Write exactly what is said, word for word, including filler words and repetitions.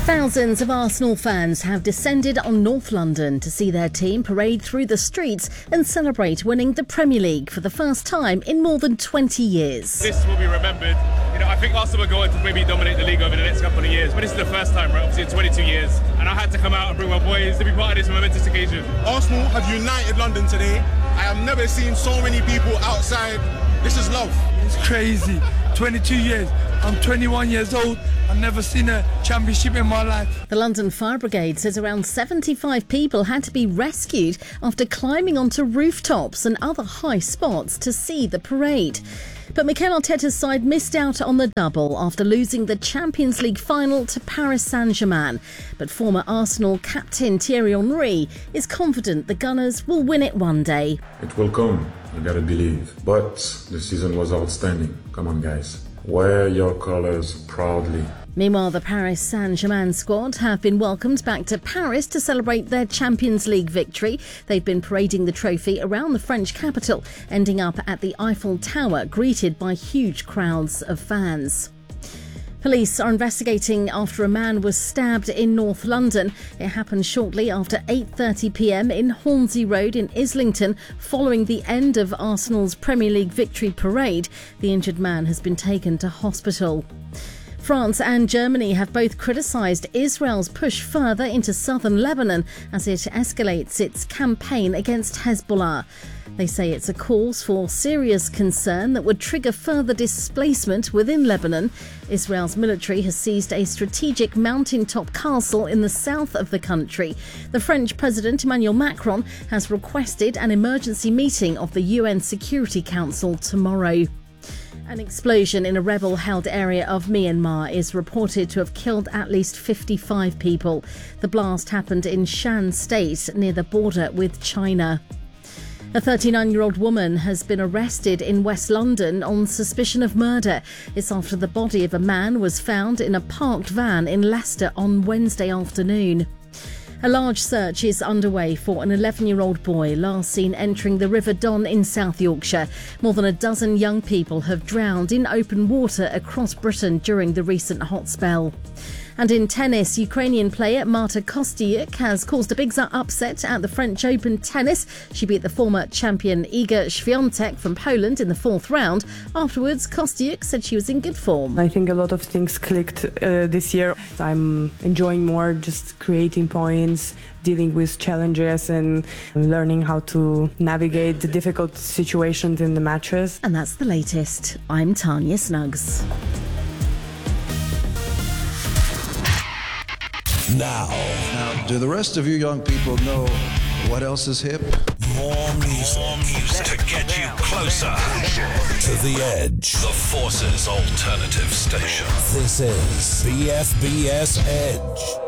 Thousands of Arsenal fans have descended on North London to see their team parade through the streets and celebrate winning the Premier League for the first time in more than twenty years. This will be remembered. You know, I think Arsenal will go on to maybe dominate the league over the next couple of years, but this is the first time, right? Obviously in twenty-two years, and I had to come out and bring my boys to be part of this momentous occasion. Arsenal have united London today. I have never seen so many people outside. This is love. It's crazy. twenty-two years. I'm twenty-one years old. I've never seen a championship in my life. The London Fire Brigade says around seventy-five people had to be rescued after climbing onto rooftops and other high spots to see the parade. But Mikel Arteta's side missed out on the double after losing the Champions League final to Paris Saint-Germain. But former Arsenal captain Thierry Henry is confident the Gunners will win it one day. It will come, you gotta believe. But the season was outstanding. Come on, guys. Wear your colours proudly. Meanwhile, the Paris Saint-Germain squad have been welcomed back to Paris to celebrate their Champions League victory. They've been parading the trophy around the French capital, ending up at the Eiffel Tower, greeted by huge crowds of fans. Police are investigating after a man was stabbed in North London. It happened shortly after eight thirty p m in Hornsey Road in Islington, following the end of Arsenal's Premier League victory parade. The injured man has been taken to hospital. France and Germany have both criticised Israel's push further into southern Lebanon as it escalates its campaign against Hezbollah. They say it's a cause for serious concern that would trigger further displacement within Lebanon. Israel's military has seized a strategic mountaintop castle in the south of the country. The French President Emmanuel Macron has requested an emergency meeting of the U N Security Council tomorrow. An explosion in a rebel-held area of Myanmar is reported to have killed at least fifty-five people. The blast happened in Shan State, near the border with China. A thirty-nine-year-old woman has been arrested in West London on suspicion of murder. It's after the body of a man was found in a parked van in Leicester on Wednesday afternoon. A large search is underway for an eleven-year-old boy last seen entering the River Don in South Yorkshire. More than a dozen young people have drowned in open water across Britain during the recent hot spell. And in tennis, Ukrainian player Marta Kostyuk has caused a big upset at the French Open tennis. She beat the former champion Iga Świątek from Poland in the fourth round. Afterwards, Kostyuk said she was in good form. I think a lot of things clicked uh, this year. I'm enjoying more just creating points, dealing with challenges and learning how to navigate the difficult situations in the matches. And that's the latest. I'm Tanya Snuggs. Now. now, do the rest of you young people know what else is hip? More music. More music to get you closer to the edge. The Force's alternative station. This is B F B S Edge.